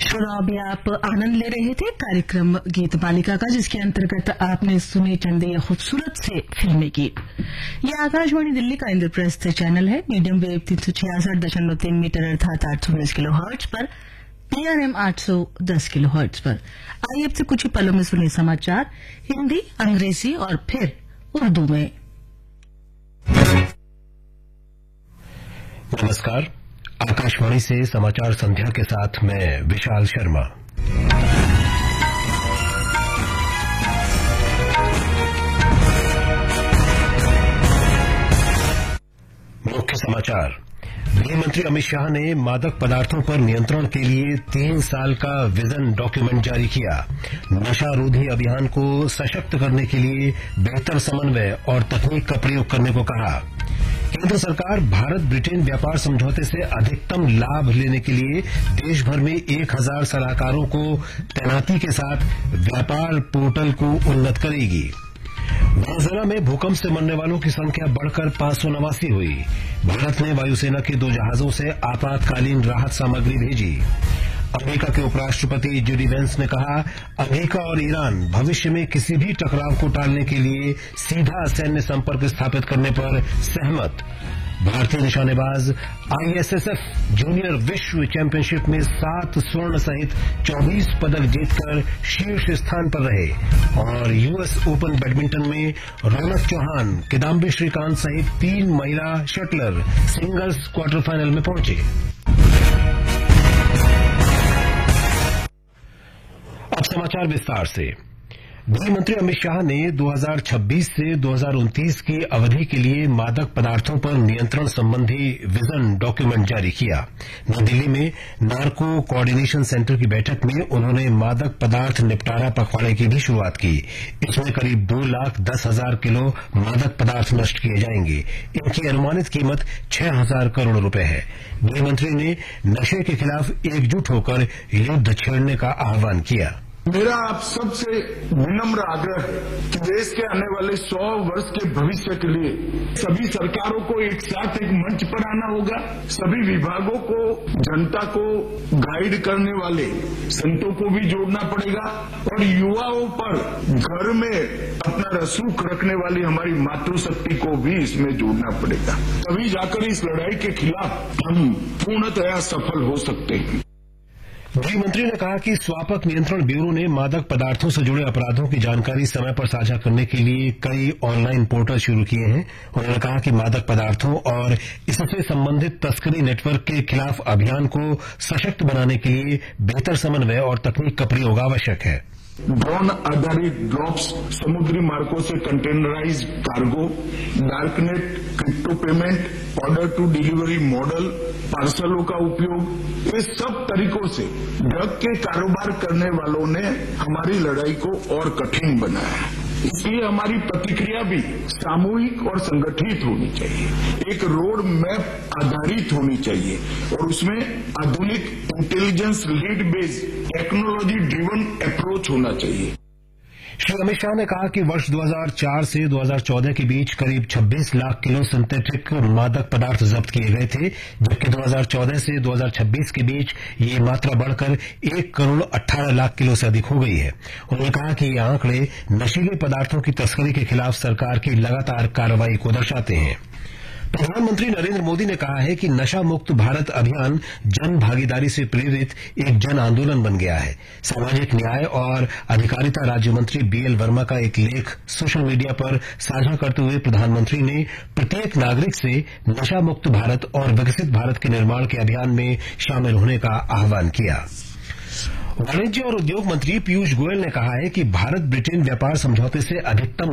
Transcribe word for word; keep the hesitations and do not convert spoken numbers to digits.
श्रोताओं, अभी आप आनंद ले रहे थे कार्यक्रम गीत मालिका का, जिसके अंतर्गत आपने सुने चंद या खूबसूरत से फिल्मी गीत। यह आकाशवाणी दिल्ली का इंद्रप्रस्थ चैनल है, मीडियम वेव तीन सौ छियासठ दशमलव तीन मीटर अर्थात आठ सौ उन्नीस किलो हर्ट्ज पर, पीआरएम आठ सौ दस किलो हर्ट्ज पर। आइए अब से कुछ ही पलों में सुने समाचार हिंदी, अंग्रेजी और फिर उर्दू में। नमस्कार, आकाशवाणी से समाचार संध्या के साथ मैं विशाल शर्मा। मुख्य समाचार। गृहमंत्री अमित शाह ने मादक पदार्थों पर नियंत्रण के लिए तीन साल का विजन डॉक्यूमेंट जारी किया। नशारोधी अभियान को सशक्त करने के लिए बेहतर समन्वय और तकनीक का प्रयोग करने को कहा। केंद्र सरकार भारत ब्रिटेन व्यापार समझौते से अधिकतम लाभ लेने के लिए देश भर में एक हजार सलाहकारों को तैनाती के साथ व्यापार पोर्टल को उन्नत करेगी। वेनेजुएला में भूकंप से मरने वालों की संख्या बढ़कर पांच सौ नवासी हुई। भारत ने वायुसेना के दो जहाजों से आपातकालीन राहत सामग्री भेजी। अमेरिका के उपराष्ट्रपति जेडी वेंस ने कहा, अमेरिका और ईरान भविष्य में किसी भी टकराव को टालने के लिए सीधा सैन्य संपर्क स्थापित करने पर सहमत। भारतीय निशानेबाज आईएसएसएफ जूनियर विश्व चैंपियनशिप में सात स्वर्ण सहित चौबीस पदक जीतकर शीर्ष स्थान पर रहे। और यूएस ओपन बैडमिंटन में रौनक चौहान, किदाम्बी श्रीकांत सहित तीन महिला शटलर सिंगल्स क्वार्टर फाइनल में पहुंचे। अब समाचार विस्तार से। गृहमंत्री अमित शाह ने दो हज़ार छब्बीस से दो हज़ार उनतीस की अवधि के लिए मादक पदार्थों पर नियंत्रण संबंधी विजन डॉक्यूमेंट जारी किया। नई दिल्ली में नार्को कोऑर्डिनेशन सेंटर की बैठक में उन्होंने मादक पदार्थ निपटारा पखवाड़े की भी शुरुआत की। इसमें करीब दो लाख दस हजार किलो मादक पदार्थ नष्ट किए जाएंगे। इनकी अनुमानित कीमत छह हजार करोड़ रुपए है। गृहमंत्री ने नशे के खिलाफ एकजुट होकर युद्ध छेड़ने का आह्वान किया। मेरा आप सबसे विनम्र आग्रह है कि देश के आने वाले सौ वर्ष के भविष्य के लिए सभी सरकारों को एक साथ एक मंच पर आना होगा। सभी विभागों को, जनता को गाइड करने वाले संतों को भी जोड़ना पड़ेगा और युवाओं पर घर में अपना रसूख रखने वाली हमारी मातृशक्ति को भी इसमें जोड़ना पड़ेगा। तभी जाकर इस लड़ाई के खिलाफ हम पूर्णतया सफल हो सकते हैं। गृहमंत्री ने कहा कि स्वापक नियंत्रण ब्यूरो ने मादक पदार्थों से जुड़े अपराधों की जानकारी समय पर साझा करने के लिए कई ऑनलाइन पोर्टल शुरू किए हैं। उन्होंने कहा कि मादक पदार्थों और इससे संबंधित तस्करी नेटवर्क के खिलाफ अभियान को सशक्त बनाने के लिए बेहतर समन्वय और तकनीक का प्रयोग आवश्यक है। ड्रोन आधारित ड्रॉप्स, समुद्री मार्गों से containerise cargo, darknet, crypto payment, order to delivery model, पार्सलों का उपयोग, ये सब तरीकों से ड्रग के कारोबार करने वालों ने हमारी लड़ाई को और कठिन बनाया है। इसलिए हमारी प्रतिक्रिया भी सामूहिक और संगठित होनी चाहिए, एक रोड मैप आधारित होनी चाहिए और उसमें आधुनिक intelligence lead based technology driven approach होना चाहिए। श्री अमित शाह ने कहा कि वर्ष दो हज़ार चार से दो हज़ार चौदह के बीच करीब छब्बीस लाख किलो सिंथेटिक मादक पदार्थ जब्त किए गए थे, जबकि दो हज़ार चौदह से दो हज़ार छब्बीस के बीच ये मात्रा बढ़कर एक करोड़ अठारह लाख किलो से अधिक हो गई है। उन्होंने कहा कि ये आंकड़े नशीले पदार्थों की तस्करी के खिलाफ सरकार की लगातार कार्रवाई को दर्शाते हैं। प्रधानमंत्री नरेंद्र मोदी ने कहा है कि नशा मुक्त भारत अभियान जन भागीदारी से प्रेरित एक जन आंदोलन बन गया है। सामाजिक न्याय और अधिकारिता राज्य मंत्री बीएल वर्मा का एक लेख सोशल मीडिया पर साझा करते हुए प्रधानमंत्री ने प्रत्येक नागरिक से नशा मुक्त भारत और विकसित भारत के निर्माण के अभियान में शामिल होने का आह्वान किया। वाणिज्य और उद्योग मंत्री पीयूष गोयल ने कहा है कि भारत ब्रिटेन व्यापार समझौते से अधिकतम